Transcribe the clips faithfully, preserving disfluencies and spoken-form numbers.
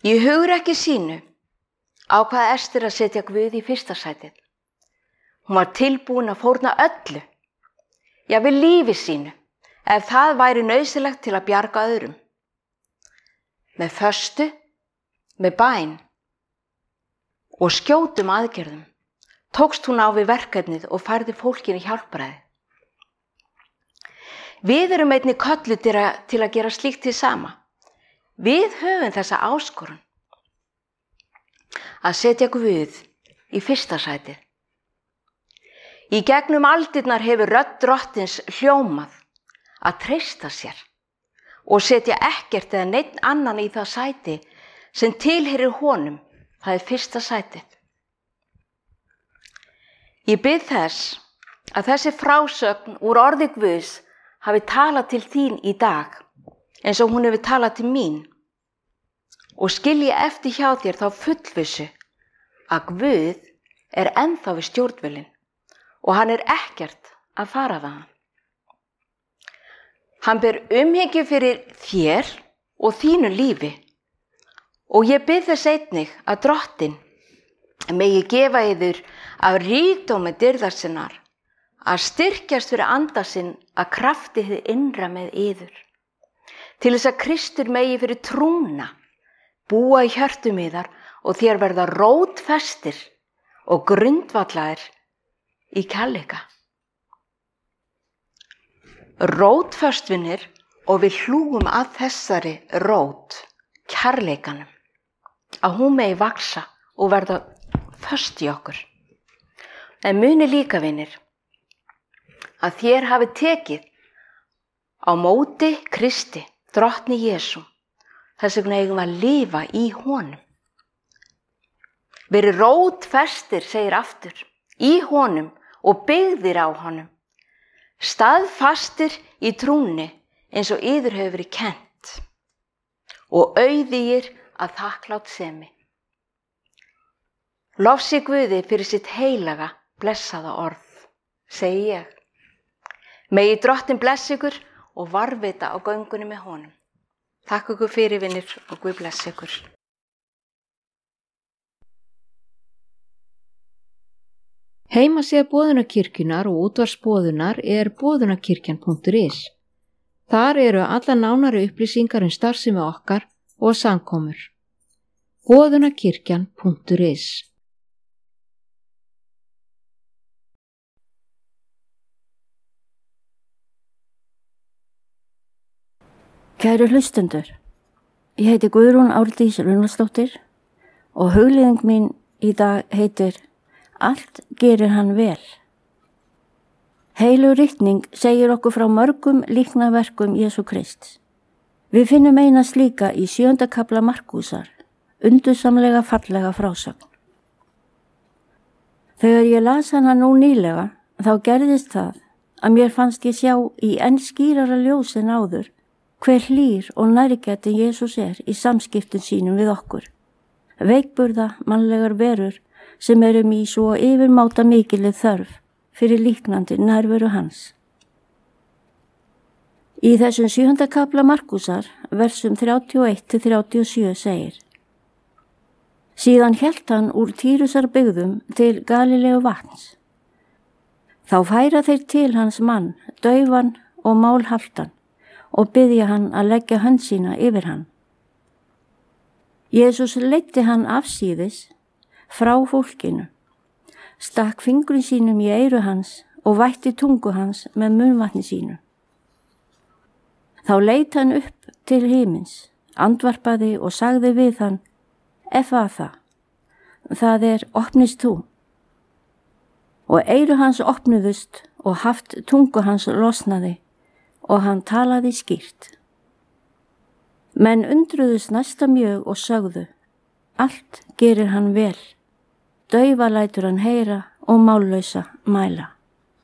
Í hugrekki sínu ákvað Ester að setja Guð í fyrsta sætið. Hún var tilbúin að fórna öllu, jafnvel lífi sínu, ef það væri nauðsynlegt til að bjarga öðrum. Með föstu, með bæn og skjótum aðgerðum tókst hún á við verkefnið og færði fólkinu hjálpræði. Við erum einnig kölluð til að gera slíkt hið sama. Við höfum þessa áskorun að setja Guð í fyrsta sætið. Í gegnum aldirnar hefur rödd Drottins hljómað að treysta sér og setja ekkert eða neinn annan í það sæti sem tilheyrir honum, það er fyrsta sætið. Ég bið þess að þessi frásögn úr orði Guðs hafi talað til þín í dag eins og hún hefur talað til mín og skilji eftir hjá þér þá fullvissu að Guð er ennþá við stjórnvölinn og hann er ekkert að fara þaðan. Hann ber umhyggju fyrir þér og þínu lífi og ég bið þess einnig að Drottinn megi gefa yður af ríkdómi dýrðar sinnar að styrkjast fyrir anda sinn að krafti hið innra með yður, til þess að Kristur megi fyrir trúna búa í hjörtum yðar og þér verða rótfestir og grundvallaðir í kærleika. Rótföstvinir og við hlúum að þessari rót, kærleikanum, að hún megi vaksa og verða föst í okkur. En muni líka, vinir, að þér hafi tekið á móti Kristi, Drottni Jesú, þess vegna eigum við að lifa í honum. Verið rótfestir, segir aftur, í honum og byggðir á honum. Staðfastir í trúnni eins og yður hefur verið kennt og auðugir að þakklátsemi. Lofsi Guði fyrir sitt heilaga, blessaða orð, segi ég. Megi Drottinn blessa ykkur og varðveita á göngunni með honum. Takk ykkur fyrir, vinir, og Guð blessa ykkur. Heimasíða Boðunarkirkjunnar og útvarpsboðunar er boðunarkirkjan punktur is. Þar eru alla nánari upplýsingar um starfsemi okkar og samkomur. boðunarkirkjan punktur is. Kæru hlustendur, ég heiti Guðrún Árdís Runnarsdóttir og hugleiðing mín í dag heitir Allt gerir hann vel. Heilug ritning segir okkur frá mörgum líknarverkum Jesú Krists. Við finnum eina slíka í sjöunda kafla Markúsar, undursamlega fallega frásögn. Þegar ég las hana nú nýlega, þá gerðist það að mér fannst ég sjá í enn skýrara ljós en áður hver hlýr og nærgætin Jesús er í samskiptum sínum við okkur. Veikburða mannlegar verur sem erum í svo yfirmáta mikilið þörf fyrir líknandi nærveru hans. Í þessum sjöunda kafla Markúsar, versum þrjátíu og eitt til þrjátíu og sjö segir: Síðan hélt hann úr Týrusar byggðum til Galileu vatns. Þá færa þeir til hans mann, daufan og málhaltan, og biðja hann að leggja hönd sína yfir hann. Jesús leiddi hann afsíðis frá fólkinu, stakk fingrum sínum í eyru hans og vætti tungu hans með munnvatni sínu. Þá leit hann upp til himins, andvarpaði og sagði við hann: Efatha, það er opnist þú. Og eyru hans opnuðust og haft tungu hans losnaði og hann talaði skýrt. Menn undruðust næsta mjög og sögðu: Allt gerir hann vel. Daufa lætur hann heyra og mállausa mæla.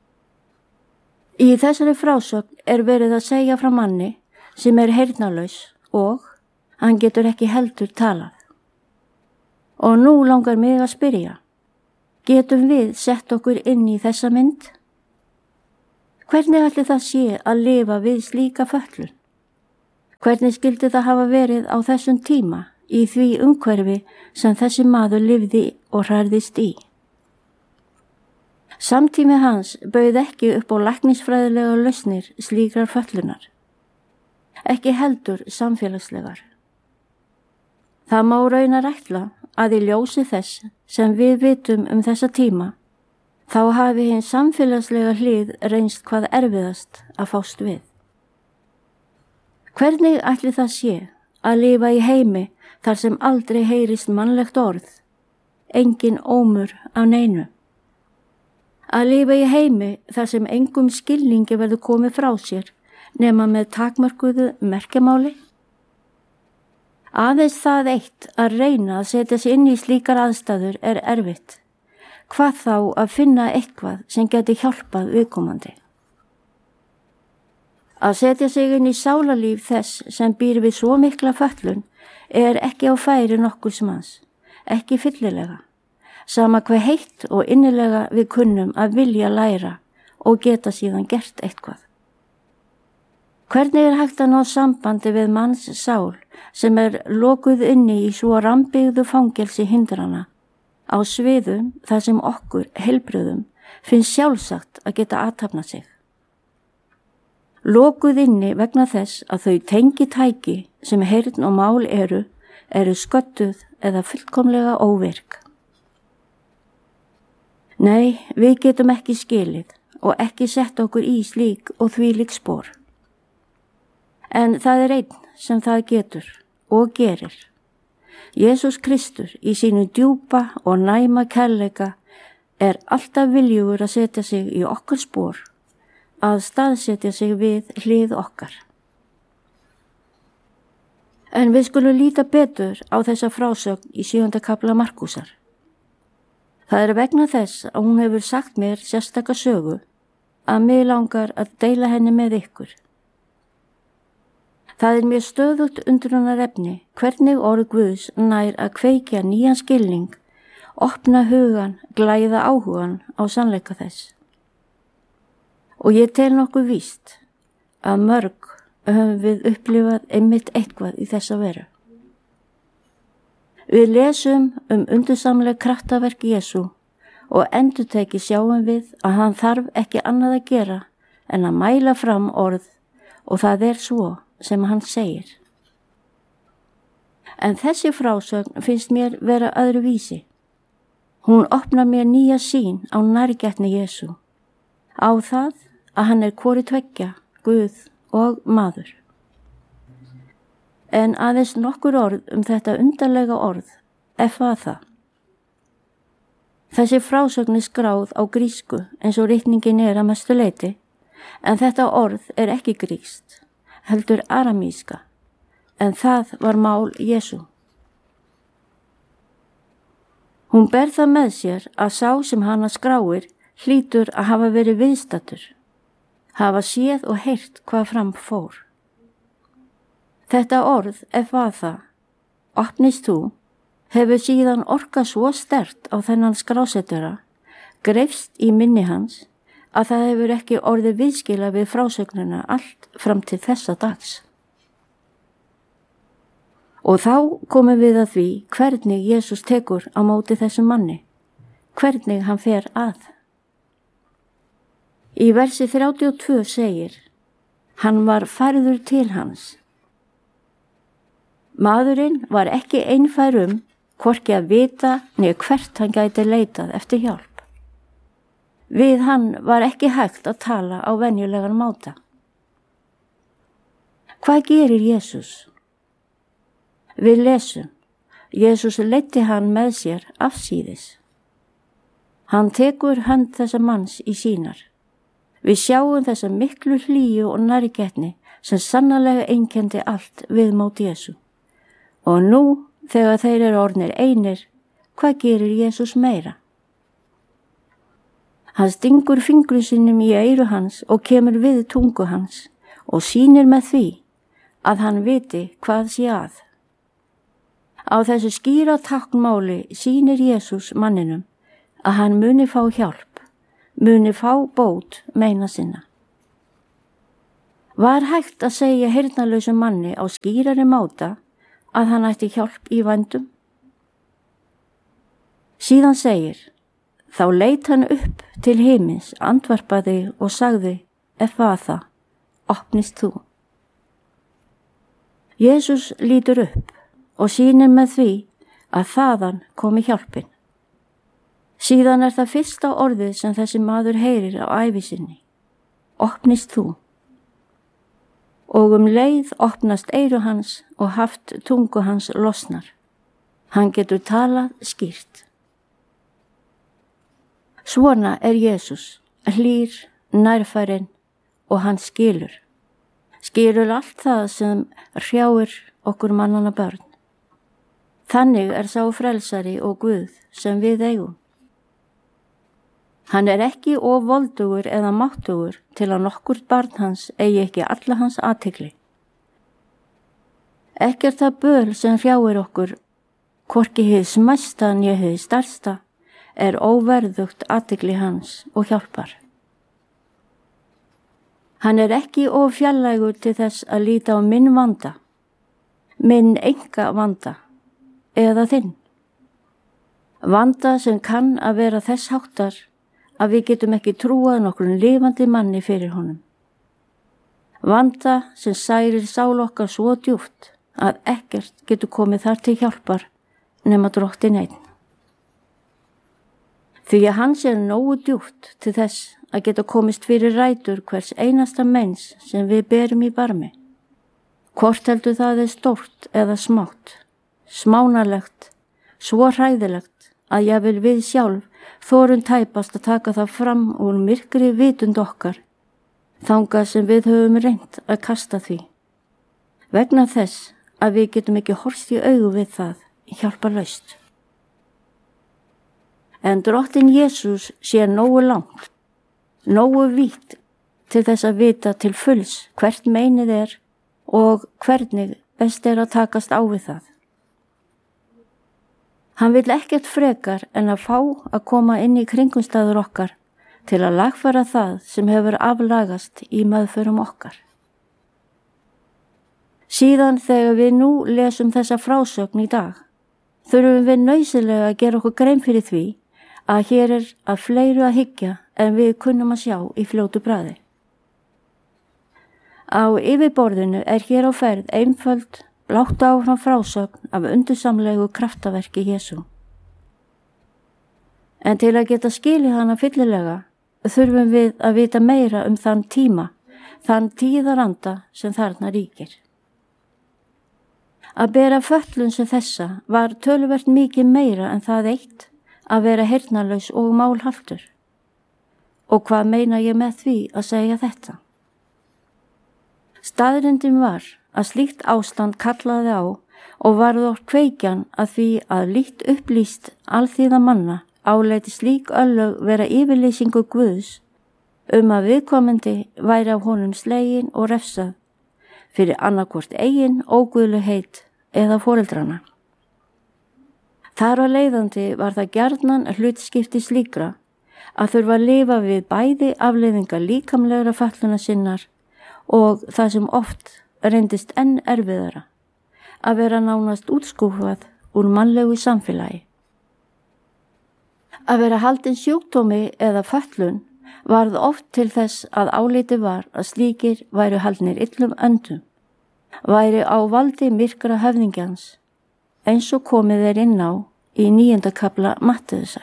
Í þessari frásögn er verið að segja frá manni sem er heyrnarlaus og hann getur ekki heldur talað. Og nú langar mig að spyrja, getum við sett okkur inn í þessa mynd? Hvernig ætli það sé að lifa við slíka fötlun? Hvernig skildi það hafa verið á þessum tíma í því umhverfi sem þessi maður lifði og hrærðist í. Samtími hans bauð ekki upp á læknisfræðilega lausnir slíkrar fötlunar, ekki heldur samfélagslegar. Það má raunar ætla að í ljósi þess sem við vitum um þessa tíma, þá hafi hinn samfélagslega hlið reynst hvað erfiðast að fást við. Hvernig ætli það sé að lifa í heimi þar sem aldrei heyrist mannlegt orð, engin ómur af neinu? Að lifa í heimi þar sem engum skilningi verður komið frá sér nema með takmörkuðu merkjamáli? Aðeins það eitt að reyna að setja sig inn í slíkar aðstæður er erfitt. Hvað þá að finna eitthvað sem geti hjálpað viðkomandi? Að setja sig inn í sálarlíf þess sem býr við svo mikla fötlun er ekki á færi nokkurs manns, ekki fyllilega, sama hve heitt og innilega við kunnum að vilja læra og geta síðan gert eitthvað. Hvernig er hægt að ná sambandi við manns sál sem er lokuð inni í svo rambyggðu fangelsi hindrana á sviðum þar sem okkur heilbrigðum finnst sjálfsagt að geta athafnað sig? Lokuð inni vegna þess að þau tengitæki sem heyrn og mál eru, eru sköttuð eða fullkomlega óvirk. Nei, við getum ekki skilið og ekki sett okkur í slík og þvílík spor. En það er einn sem það getur og gerir. Jesús Kristur í sínu djúpa og næma kærleika er alltaf viljugur að setja sig í okkar spor, að staðsetja sig við hlið okkar. En við skulum líta betur á þessa frásögn í sjöunda kafla Markúsar. Það er vegna þess að hún hefur sagt mér sérstaka sögu að mig langar að deila henni með ykkur. Það er mér stöðugt undrunarefni hvernig orð Guðs nær að kveikja nýjan skilning, opna hugan, glæða áhugan á sannleika þess. Og ég tel nokkuð víst að mörg höfum við upplifað einmitt eitthvað í þessa veru. Við lesum um undursamleg kraftaverk Jesú og endurteki sjáum við að hann þarf ekki annað að gera en að mæla fram orð og það er svo sem hann segir. En þessi frásögn finnst mér vera öðru vísi. Hún opnar mér nýja sýn á nærgætni Jesú, á það að hann er hvori tveggja, Guð og maður. En aðeins nokkur orð um þetta undarlega orð, efatha. Þessi frásögn er skráð á grísku eins og ritningin er að mestu leyti, en þetta orð er ekki grískt, heldur aramíska, en það var mál Jesú. Hún ber það með sér að sá sem hana skráir hlýtur að hafa verið viðstattur, hafa séð og heyrt hvað fram fór. Þetta orð, efatha, opnist þú, hefur síðan orkað svo sterkt á þennan skrásetjara, greifst í minni hans, að það hefur ekki orðið viðskila við frásögnuna allt fram til þessa dags. Og þá komum við að því hvernig Jesús tekur á móti þessum manni, hvernig hann fer að. Í versi þrjátíu og tvö segir, hann var færður til hans. Maðurinn var ekki einfær um hvorki að vita né hvert hann gæti leitað eftir hjálp. Við hann var ekki hægt að tala á venjulegan máta. Hvað gerir Jesús? Við lesum, Jesús leiddi hann með sér afsíðis. Hann tekur hönd þessa manns í sínar. Við sjáum þessa miklu hlýju og nærgætni sem sannarlega einkenndi allt við mót Jesú. Og nú, þegar þeir eru orðnir einir, hvað gerir Jesús meira? Hann stingur fingrum sínum í eyru hans og kemur við tungu hans og sýnir með því að hann viti hvað sé að. Á þessu skýra táknmáli sýnir Jesús manninum að hann muni fá hjálp, muni fá bót meina sinna. Var hægt að segja heyrnarlausum manni á skýrari máta að hann ætti hjálp í vændum? Síðan segir, þá leit hann upp til himins, andvarpaði og sagði, Efatha, opnist þú. Jesús lítur upp og sýnir með því að þaðan komi hjálpin. Síðan er það fyrsta orðið sem þessi maður heyrir á ævi sinni. Opnist þú. Og um leið opnast eyru hans og haft tungu hans losnar. Hann getur talað skýrt. Svona er Jesús, hlýr, nærfærinn og hann skilur. Skilur allt það sem hrjáir okkur mannanna börn. Þannig er sá frelsari og Guð sem við eigum. Hann er ekki of voldugur eða máttugur til að nokkurt barn hans eigi ekki alla hans athygli. Ekki er það böl sem hrjáir okkur, hvorki hið smæsta né hið stærsta, er óverðugt athygli hans og hjálpar. Hann er ekki of fjarlægur til þess að líta á minn vanda, minn enga vanda, eða þinn. Vanda sem kann að vera þess háttar að við getum ekki trúað nokkurn lifandi manni fyrir honum. Vanda sem særir sál okkar svo djúpt að ekkert getur komið þar til hjálpar nema Drottinn einn. Því að hans er nógu djúpt til þess að geta komist fyrir rætur hvers einasta meins sem við berum í barmi. Hvort heldur það er stórt eða smátt, smánarlegt, svo hræðilegt að ég vil við sjálf þorum tæpast að taka það fram úr myrkri vitund okkar, þangað sem við höfum reynt að kasta því. Vegna þess að við getum ekki horfst í augu við það hjálparlaust. En Drottinn Jesús sé nógu langt, nógu vítt til þess að vita til fulls hvert meinið er og hvernig best er að takast á við það. Hann vill ekkert frekar en að fá að koma inn í kringumstæður okkar til að lagfæra það sem hefur aflagast í meðförum okkar. Síðan þegar við nú lesum þessa frásögn í dag, þurfum við nauðsynlega að gera okkur grein fyrir því að hér er að fleiru að hyggja en við kunnum að sjá í fljótu bragði. Á yfirborðinu er hér á ferð einföld, látt áfram frásögn af undursamlegu kraftaverki Jesú. En til að geta skilið hana fyllilega þurfum við að vita meira um þann tíma, þann tíðaranda sem þarna ríkir. Að bera föllun sem þessa var töluvert mikið meira en það eitt að vera heyrnarlaus og málhaltur. Og hvað meina ég með því að segja þetta? Staðrindin var að slíkt ástand kallaði á og varð oft kveikjan að því að lítt upplýst alþýða manna áleiti slík örlög vera yfirlýsingu Guðs um að viðkomandi væri af honum slegin og refsað fyrir annarkvort eigin óguðlegheit eða foreldrana. Þar að leiðandi var það gjarnan hlutskipti slíkra að þurfa að lifa við bæði afleiðingar líkamlegra fölluna sinnar og það sem oft reyndist enn erfiðara, að vera nánast útskúfað úr mannlegu samfélagi. Að vera haldin sjúkdómi eða föllun varð oft til þess að áliti var að slíkir væru haldnir illum öndum, væri á valdi myrkra höfðingjans, eins og komið er inn á í níunda kafla Mattheusar.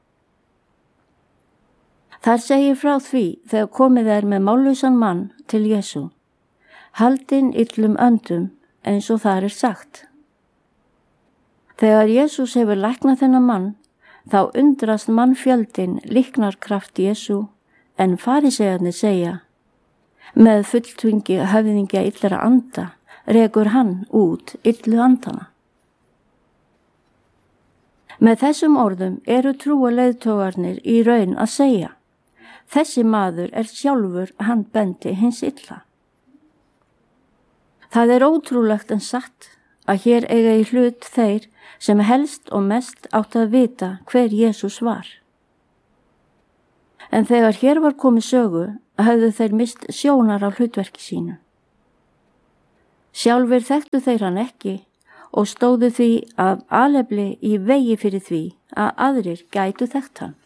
Þar segir frá því þegar komið er með mállausan mann til Jesú, haldinn illum öndum eins og þar er sagt. Þegar Jesús hefur læknað þennan mann, þá undrast mannfjöldin líknarkraft Jesú en farísearnir segja, með fulltungi höfðingja illra anda rekur hann út illu andana. Með þessum orðum eru trúarleiðtogarnir í raun að segja, þessi maður er sjálfur handbendi hins illa. Það er ótrúlegt en satt að hér eiga í hlut þeir sem helst og mest átt að vita hver Jesús var. En þegar hér var komið sögu, höfðu þeir mist sjónar af hlutverki sínu. Sjálfur þekktu þeir hann ekki og stóðu því af alefli í vegi fyrir því að aðrir gætu þekkt hann.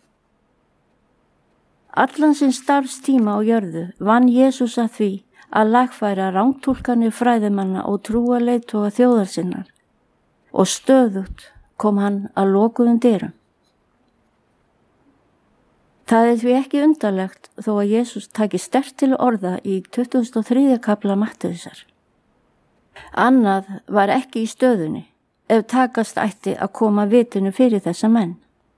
Allan sinn starfstíma á jörðu vann Jesús að því að lagfæra rangtúlkanir fræðimanna og trúarleiðtoga þjóðar sinnar og stöðugt kom hann að lokuðum dyrum. Það er því ekki undarlegt þó að Jesús taki sterkt til orða í tuttugasta og þriðja kafla Mattheusar. Annað var ekki í stöðunni ef takast ætti að koma vitinu fyrir þessa menn.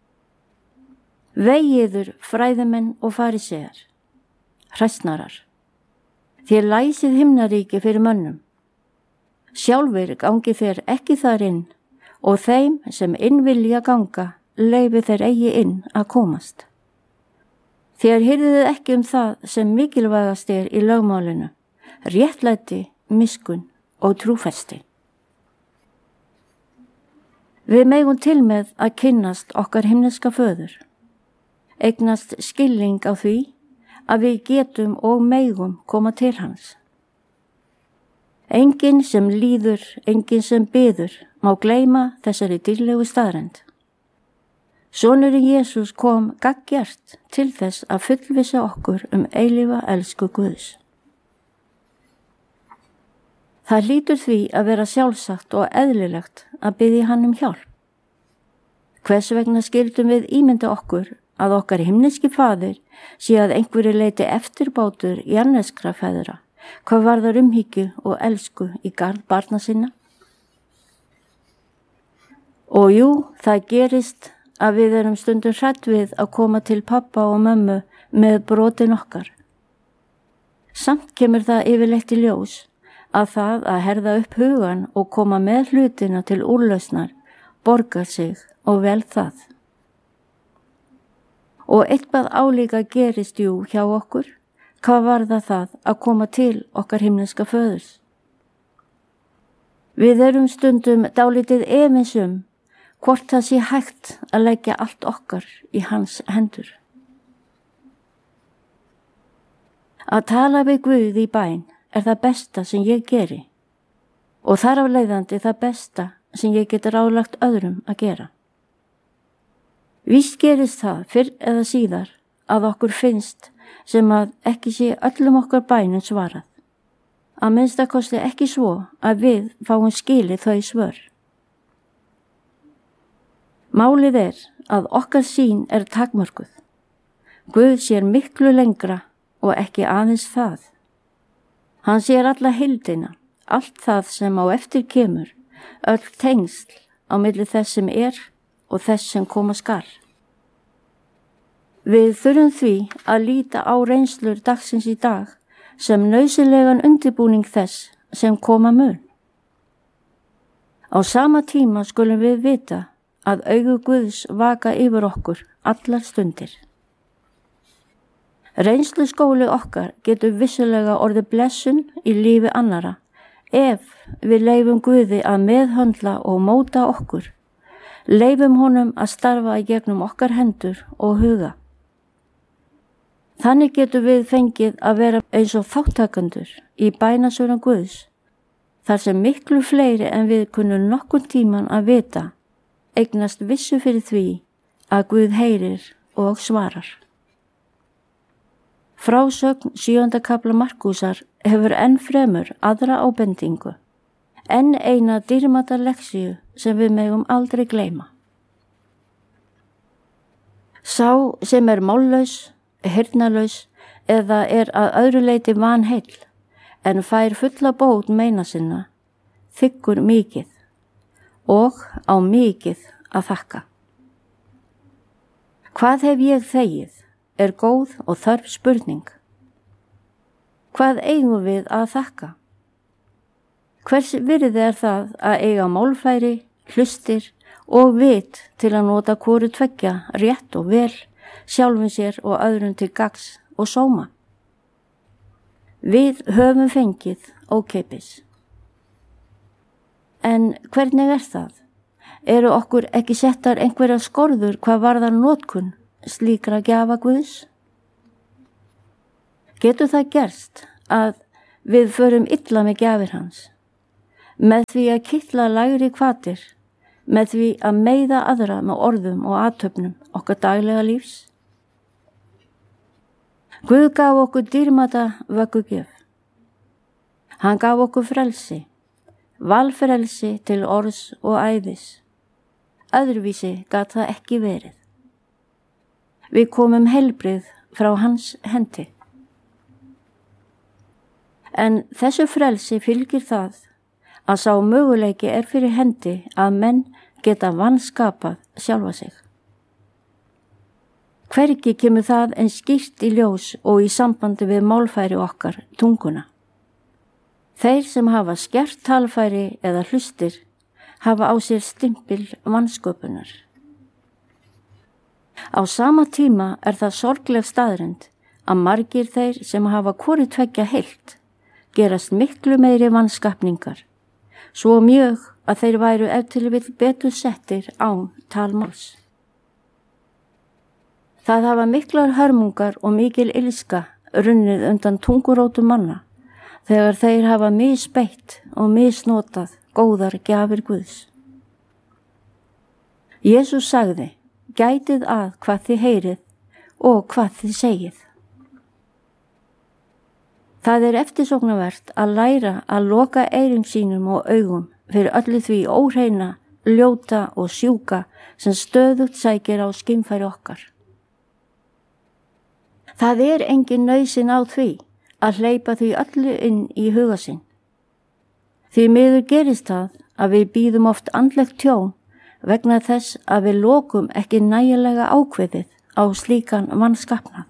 Vegiður fræðimenn og farisear, hræsnarar, þér læsið himnaríki fyrir mönnum. Sjálfur gangi þeir ekki þar inn og þeim sem inn vilja ganga leyfi þeir eigi inn að komast. Þér heyrðuð ekki um það sem mikilvægast er í lögmálinu, réttlæti, miskunn og trúfesti. Við megum til með að kynnast okkar himneska föður, eignast skilning á því að við getum og megum koma til hans. Enginn sem líður, enginn sem biður má gleyma þessari dýrlegu staðrend. Sonurinn Jesús kom gagngert til þess að fullvissa okkur um eilífa elsku Guðs. Það hlýtur því að vera sjálfsagt og eðlilegt að biðja hann um hjálp. Hvers vegna skildum við ímynda okkur að okkar himneski faðir sé að einhverju leiti eftirbátur jarneskra feðra, hvað varðar umhyggju og elsku í garð barna sinna? Og jú, það gerist að við erum stundum hrædd við að koma til pappa og mömmu með brotin okkar. Samt kemur það yfirleitt í ljós að það að herða upp hugan og koma með hlutina til úrlausnar borgar sig og vel það. Og eitthvað álíka gerist jú hjá okkur, hvað varða það að koma til okkar himneska föðurs? Við erum stundum dálítið efins hvort það sé hægt að leggja allt okkar í hans hendur. Að tala við Guð í bæn er það besta sem ég geri og þar af leiðandi það besta sem ég get ráðlagt öðrum að gera. Víst gerist það fyrr eða síðar að okkur finnst sem að ekki sé öllum okkar bænum svarað. Að minnsta kosti ekki svo að við fáum skilið þau svör. Málið er að okkar sýn er takmörkuð. Guð sér miklu lengra og ekki aðeins það. Hann sér alla heildina, allt það sem á eftir kemur, öll tengsl á milli þess sem er og þess sem koma skal. Við þurfum því að líta á reynslur dagsins í dag sem nauðsynlegan undirbúning þess sem koma mun. Á sama tíma skulum við vita að augu Guðs vaka yfir okkur allar stundir. Reynsluskóli okkar getur vissulega orðið blessun í lífi annara ef við leyfum Guði að meðhöndla og móta okkur, leyfum honum að starfa í gegnum okkar hendur og huga. Þannig getur við fengið að vera eins og þáttakendur í bænasvörum Guðs, þar sem miklu fleiri en við kunnum nokkurn tíman að vita, eignast vissu fyrir því að Guð heyrir og svarar. Frásögn sjöunda kafla Markúsar hefur enn fremur aðra ábendingu, enn eina dýrmæta lexíu sem við megum aldrei gleyma. Sá sem er mállaus, heyrnarlaus eða er að öðru leyti vanheill en fær fulla bót meina sinna, þiggur mikið og á mikið að þakka. Hvað hef ég þegið er góð og þörf spurning. Hvað eigum við að þakka? Hvers virði er það að eiga málfæri, hlustir og vit til að nota hvoru tveggja rétt og vel, sjálfum sér og öðrum til gagns og sóma? Við höfum fengið ókeypis. En hvernig er það? Eru okkur ekki settar einhverja skorður hvað varðar notkun slíkra gjafa Guðs? Getur það gerst að við förum illa með gjafir hans? með því að kitla lægri hvatir, með því að meiða aðra með orðum og athöfnum okkar daglega lífs? Guð gaf okkur dýrmæta vöggugjöf. Hann gaf okkur frelsi, valfrelsi til orðs og æðis. Öðruvísi gat það ekki verið. Við komum heilbrigð frá hans hendi. En þessu frelsi fylgir það að sá möguleiki er fyrir hendi að menn geta vanskapað sjálfa sig. Hvergi kemur það en skýrt í ljós og í sambandi við málfæri okkar, tunguna. Þeir sem hafa skert talfæri eða hlustir hafa á sér stimpil vansköpunar. Á sama tíma er það sorgleg staðreynd að margir þeir sem hafa hvoru tveggja heilt gerast miklu meiri vanskapningar, svo mjög að þeir væru ef til vill betur settir án talmáls. Það hafa miklar hörmungar og mikil illska runnið undan tungurótum manna þegar þeir hafa misbeitt og misnotað góðar gjafir Guðs. Jesús sagði, gætið að hvað þið heyrið og hvað þið segið. Það er eftirsóknarvert að læra að loka eyrum sínum og augum fyrir öllu því óhreina, ljóta og sjúka sem stöðugt sækir á skynfæri okkar. Það er engin nauðsyn á því að hleypa því öllu inn í huga sinn. Því miður gerist það að við bíðum oft andlegt tjón vegna þess að við lokum ekki nægilega ákveðið á slíkan vanskapnað.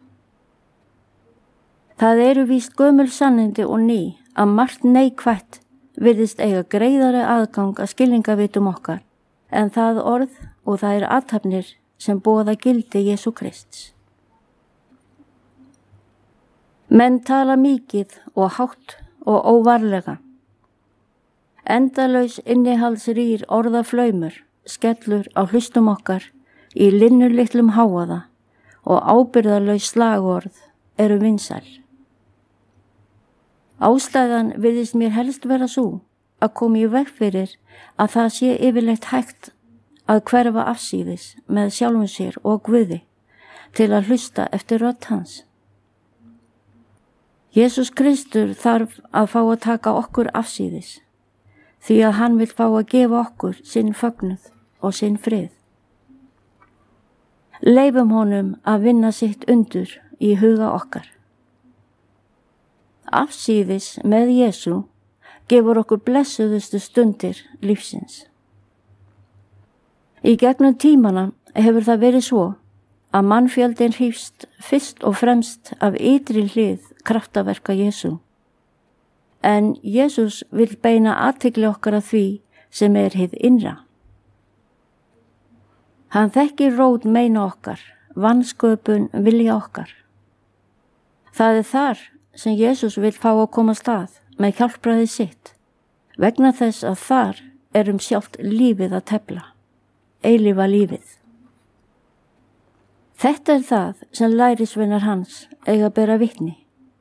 Það eru víst gömul sannindi og ný að margt neikvætt virðist eiga greiðari aðgang að skilningavitum okkar en það orð og það eru athafnir sem boða gildi Jesú Krists. Menn tala mikið og hátt og óvarlega. Endalaus innihaldsrýr orðaflaumur skellur á hlustum okkar í linnurlitlum háaða og ábyrgðarlaus slagorð eru vinsæl. Ástæðan virðist mér helst vera svo að koma í veg fyrir að það sé yfirleitt hægt að hverfa afsíðis með sjálfum sér og Guði til að hlusta eftir rödd hans. Jesús Kristur þarf að fá að taka okkur afsíðis því að hann vil fá að gefa okkur sinn fögnuð og sinn frið. Leifum honum að vinna sitt undur í huga okkar. Afsíðis með Jesú gefur okkur blessuðustu stundir lífsins. Í gegnum tímana hefur það verið svo að mannfjöldin hrífst fyrst og fremst af ytri hlið kraftaverka Jesú. En Jesús vil beina athygli okkar að því sem er hið innra. Hann þekkir rót meina okkar, vansköpun vilja okkar. Það er þar sem Jesús vil fá að koma stað með hjálpræði sitt, vegna þess að þar er um sjálft lífið að tefla, eilífa lífið. Þetta er það sem lærisveinar hans eiga að bera vitni.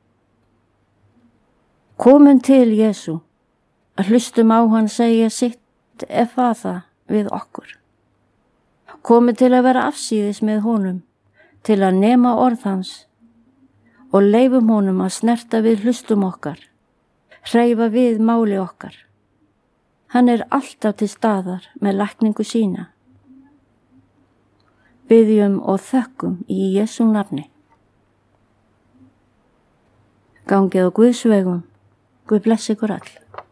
Komum til Jesú, að hlustum á hann segja sitt efaða við okkur. Komum til að vera afsíðis með honum, til að nema orð hans og leifum honum að snerta við hlustum okkar, hreyfa við máli okkar. Hann er alltaf til staðar með lækningu sína. Biðjum og þökkum í Jesú nafni. Gangið á Guðs vegum. Guð blessi ykkur all.